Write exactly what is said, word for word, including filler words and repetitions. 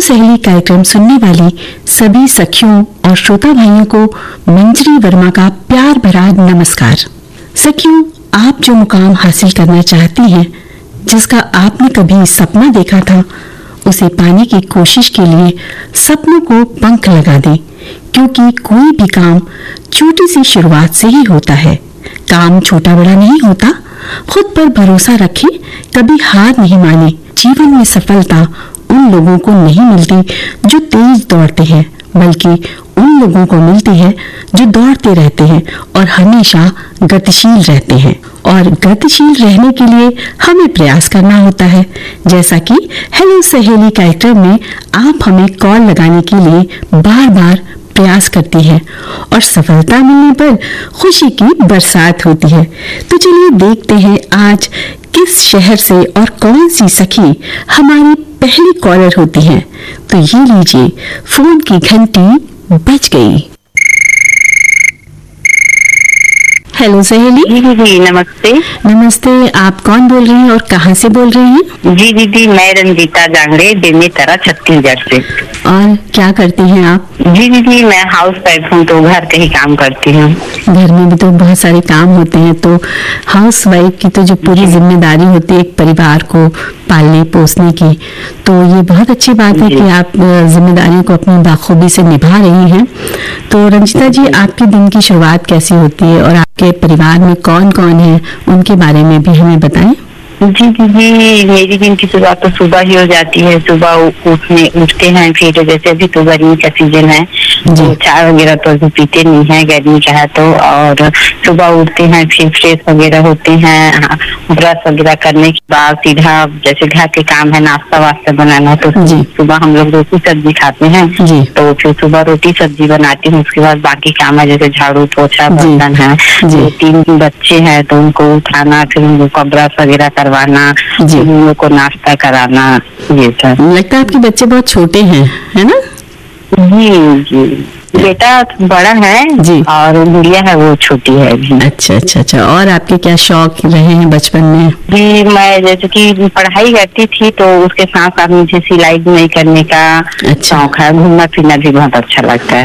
सहेली कार्यक्रम सुनने वाली सभी सखियों और श्रोता भाइयों को मंजरी वर्मा का प्यार भरा नमस्कार। सखियों, आप जो मुकाम हासिल करना चाहती हैं, जिसका आपने कभी सपना देखा था, उसे पाने की कोशिश के लिए सपनों को पंख लगा दें, क्योंकि कोई भी काम छोटी सी शुरुआत से ही होता है। काम छोटा बड़ा नहीं होता। खुद पर भरोसा रखें, कभी हार नहीं माने। जीवन में सफलता उन लोगों को नहीं मिलती जो तेज दौड़ते हैं, बल्कि उन लोगों को मिलती है जो दौड़ते रहते हैं और हमेशा गतिशील रहते हैं। और गतिशील रहने के लिए हमें प्रयास करना होता है। जैसा कि हेलो सहेली कार्यक्रम में आप हमें कॉल लगाने के लिए बार बार प्रयास करती है और सफलता मिलने पर खुशी की बरसात होती है। तो चलिए देखते हैं आज किस शहर से और कौन सी सखी हमारी पहली कॉलर होती है। तो ये लीजिए, फोन की घंटी बज गई। हेलो सहेली। जी दीदी नमस्ते। नमस्ते, आप कौन बोल रही हैं और कहाँ से बोल रही हैं? जी दीदी, मैं रंजीता जांगड़े, बेमेतरा, छत्तीसगढ़ से। और क्या करती हैं आप? जी दीदी, मैं हाउस वाइफ हूँ, तो घर के ही काम करती हूँ। घर में भी तो बहुत सारे काम होते हैं, तो हाउस वाइफ की तो जो पूरी जिम्मेदारी होती है एक परिवार को पालने पोसने की, तो ये बहुत अच्छी बात है कि आप जिम्मेदारियों को अपनी बाखूबी से निभा रही हैं। तो रंजिता जी, आपके दिन की शुरुआत कैसी होती है और आपके परिवार में कौन कौन है, उनके बारे में भी हमें बताएं। जी दीदी, मेरी दिन की शुरुआत तो सुबह ही हो जाती है। सुबह उठने उठते हैं, फिर जैसे अभी तो गर्मी का सीजन है, तो चाय वगैरह तो अभी पीते नहीं है, गर्मी का है तो। और सुबह उठते हैं, फिर फ्रेश वगैरह होते हैं, ब्रश वगैरह करने के बाद सीधा जैसे घर के काम है, नाश्ता वास्ता बनाना, तो सुबह हम लोग रोटी सब्जी खाते हैं, तो फिर सुबह रोटी सब्जी बनाती हूँ। उसके बाद बाकी काम है, जैसे झाड़ू पोछा बर्तन है। तो तीन बच्चे हैं तो उनको उठाना, फिर उनको ब्रश वगैरह करवाना, उन लोग को नाश्ता कराना, ये सब। लगता है आपके बच्चे बहुत छोटे हैं, है ना? जी जी, बेटा बड़ा है जी, और गुड़िया है वो छोटी है भी। अच्छा अच्छा अच्छा। और आपके क्या शौक रहे हैं बचपन में? जी, मैं जैसे कि पढ़ाई करती थी, तो उसके साथ साथ मुझे सिलाई बुनाई करने का अच्छा शौक है। घूमना फिरना भी बहुत अच्छा लगता है।